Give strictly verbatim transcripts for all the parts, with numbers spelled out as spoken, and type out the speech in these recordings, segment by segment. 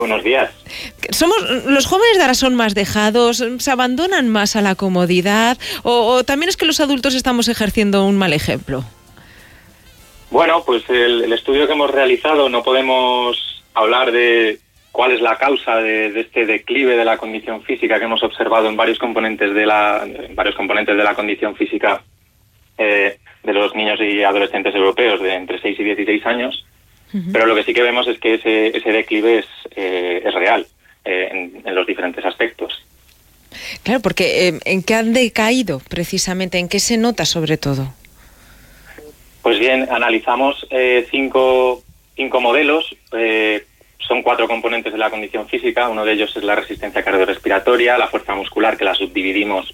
Buenos días. Somos, ¿los jóvenes de ahora son más dejados, se abandonan más a la comodidad o, o también es que los adultos estamos ejerciendo un mal ejemplo? Bueno, pues el, el estudio que hemos realizado, no podemos hablar de cuál es la causa de, de este declive de la condición física que hemos observado en varios componentes de la, en varios componentes de la condición física eh, de los niños y adolescentes europeos de entre seis y dieciséis años. Uh-huh. Pero lo que sí que vemos es que ese, ese declive es, eh, es real eh, en, en los diferentes aspectos. Claro, porque eh, ¿en qué han decaído precisamente? ¿En qué se nota sobre todo? Pues bien, analizamos eh, cinco, cinco modelos. Eh, son cuatro componentes de la condición física. Uno de ellos es la resistencia cardiorrespiratoria, la fuerza muscular, que la subdividimos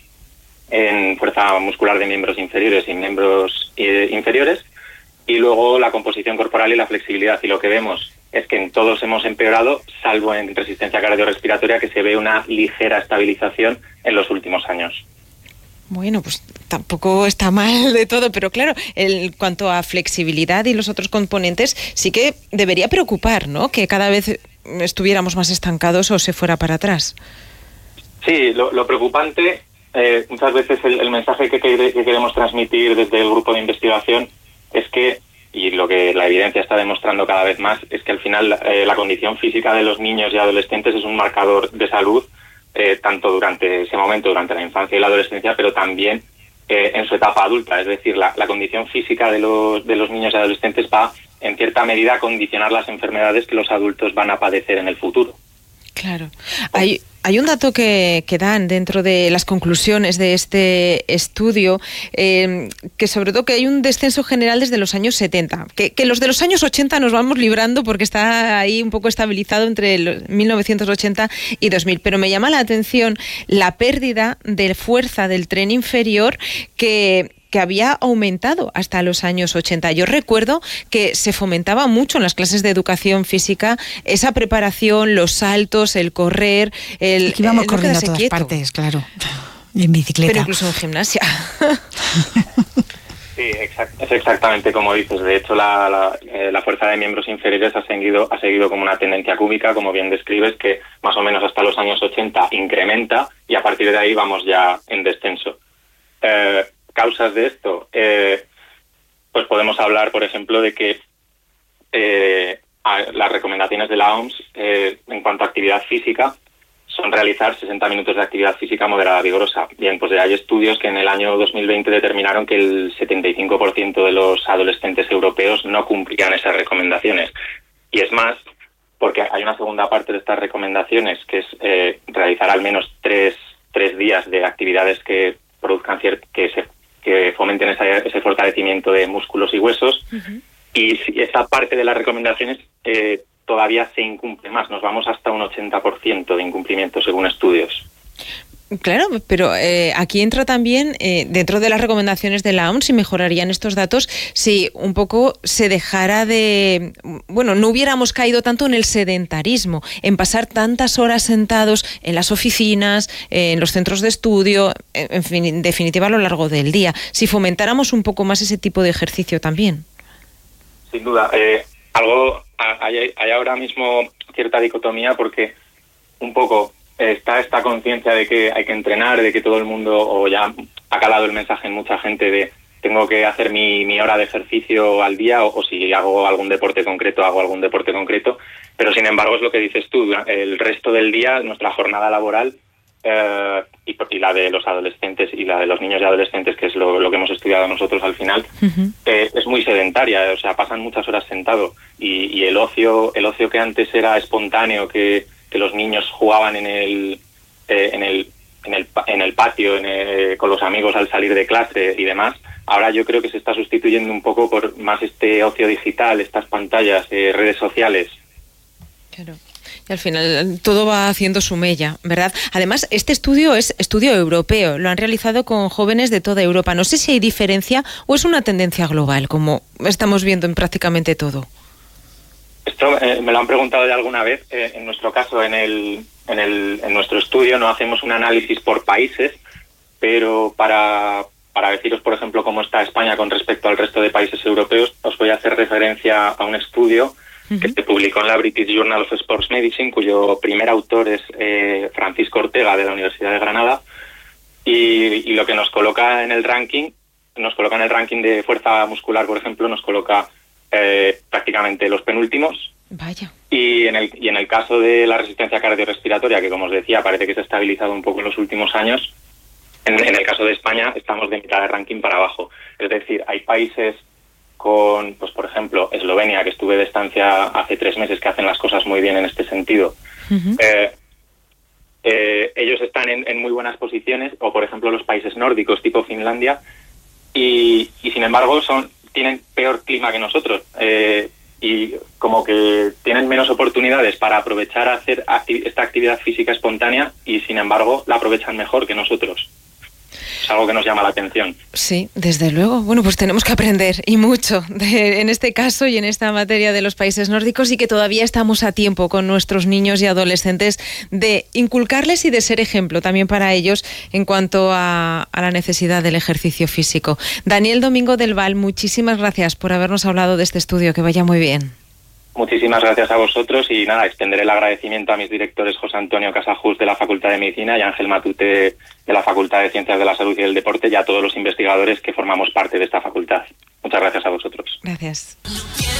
en fuerza muscular de miembros inferiores y miembros eh, inferiores. Y luego la composición corporal y la flexibilidad. Y lo que vemos es que en todos hemos empeorado, salvo en resistencia cardiorrespiratoria, que se ve una ligera estabilización en los últimos años. Bueno, pues tampoco está mal de todo, pero claro, en cuanto a flexibilidad y los otros componentes, sí que debería preocupar, ¿no? Que cada vez estuviéramos más estancados o se fuera para atrás. Sí, lo, lo preocupante, eh, muchas veces el, el mensaje que, que, que queremos transmitir desde el grupo de investigación es que, y lo que la evidencia está demostrando cada vez más, es que al final eh, la condición física de los niños y adolescentes es un marcador de salud, eh, tanto durante ese momento, durante la infancia y la adolescencia, pero también eh, en su etapa adulta. Es decir, la, la condición física de los, de los niños y adolescentes va, en cierta medida, a condicionar las enfermedades que los adultos van a padecer en el futuro. Claro. Hay, hay un dato que, que dan dentro de las conclusiones de este estudio, eh, que sobre todo que hay un descenso general desde los años setenta, que, que los de los años ochenta nos vamos librando porque está ahí un poco estabilizado entre mil novecientos ochenta y dos mil, pero me llama la atención la pérdida de fuerza del tren inferior que... que había aumentado hasta los años ochenta. Yo recuerdo que se fomentaba mucho en las clases de educación física esa preparación, los saltos, el correr, el... Aquí íbamos el corriendo a todas quieto. partes, claro. Y en bicicleta. Pero incluso en gimnasia. Sí, exact, es exactamente como dices. De hecho, la, la, eh, la fuerza de miembros inferiores ha seguido, ha seguido como una tendencia cúbica, como bien describes, que más o menos hasta los años ochenta incrementa y a partir de ahí vamos ya en descenso. Eh, causas de esto, eh, pues podemos hablar, por ejemplo, de que eh, las recomendaciones de la O M S eh, en cuanto a actividad física son realizar sesenta minutos de actividad física moderada vigorosa. Bien, pues hay estudios que en el año dos mil veinte determinaron que el setenta y cinco por ciento de los adolescentes europeos no cumplían esas recomendaciones. Y es más, porque hay una segunda parte de estas recomendaciones, que es eh, realizar al menos tres, tres días de actividades que produzcan cier- que se que fomenten esa, ese fortalecimiento de músculos y huesos. Uh-huh. Y si esa parte de las recomendaciones eh, todavía se incumple más. Nos vamos hasta un ochenta por ciento de incumplimiento según estudios. Claro, pero eh, aquí entra también, eh, dentro de las recomendaciones de la O M S, si mejorarían estos datos, si un poco se dejara de... Bueno, no hubiéramos caído tanto en el sedentarismo, en pasar tantas horas sentados en las oficinas, eh, en los centros de estudio, en, fin, en definitiva a lo largo del día. Si fomentáramos un poco más ese tipo de ejercicio también. Sin duda. Eh, algo hay, hay ahora mismo cierta dicotomía porque un poco... está esta conciencia de que hay que entrenar, de que todo el mundo, o ya ha calado el mensaje en mucha gente de tengo que hacer mi, mi hora de ejercicio al día o, o si hago algún deporte concreto, hago algún deporte concreto, pero sin embargo es lo que dices tú, el resto del día, nuestra jornada laboral eh, y, y la de los adolescentes y la de los niños y adolescentes, que es lo, lo que hemos estudiado nosotros al final, uh-huh. eh, es muy sedentaria, o sea, pasan muchas horas sentado y, y el ocio, el ocio que antes era espontáneo, que que los niños jugaban en el eh, en el en el en el patio en el, con los amigos al salir de clase y demás, ahora yo creo que se está sustituyendo un poco por más este ocio digital, estas pantallas, eh, redes sociales. Claro. Y al final todo va haciendo su mella, ¿verdad? Además, este estudio es estudio europeo, lo han realizado con jóvenes de toda Europa. No sé si hay diferencia o es una tendencia global, como estamos viendo en prácticamente todo. Esto eh, me lo han preguntado ya alguna vez. Eh, en nuestro caso, en el, en el en nuestro estudio no hacemos un análisis por países, pero para, para deciros, por ejemplo, cómo está España con respecto al resto de países europeos, os voy a hacer referencia a un estudio uh-huh. que se publicó en la British Journal of Sports Medicine, cuyo primer autor es eh, Francisco Ortega, de la Universidad de Granada, y, y lo que nos coloca en el ranking, nos coloca en el ranking de fuerza muscular, por ejemplo, nos coloca eh, prácticamente los penúltimos. Vaya. Y en el y en el caso de la resistencia cardiorrespiratoria, que como os decía, parece que se ha estabilizado un poco en los últimos años, en, en el caso de España estamos de mitad de ranking para abajo. Es decir, hay países con, pues por ejemplo, Eslovenia, que estuve de estancia hace tres meses, que hacen las cosas muy bien en este sentido. Uh-huh. Eh, eh, ellos están en, en muy buenas posiciones, o por ejemplo los países nórdicos, tipo Finlandia, y, y sin embargo son tienen peor clima que nosotros. Eh, y como que tienen menos oportunidades para aprovechar a hacer acti- esta actividad física espontánea y sin embargo la aprovechan mejor que nosotros. Es algo que nos llama la atención. Sí, desde luego. Bueno, pues tenemos que aprender y mucho de, en este caso y en esta materia de los países nórdicos, y que todavía estamos a tiempo con nuestros niños y adolescentes de inculcarles y de ser ejemplo también para ellos en cuanto a, a la necesidad del ejercicio físico. Daniel Domingo del Val, muchísimas gracias por habernos hablado de este estudio. Que vaya muy bien. Muchísimas gracias a vosotros y nada, extenderé el agradecimiento a mis directores José Antonio Casajus de la Facultad de Medicina y Ángel Matute de la Facultad de Ciencias de la Salud y del Deporte, y a todos los investigadores que formamos parte de esta facultad. Muchas gracias a vosotros. Gracias.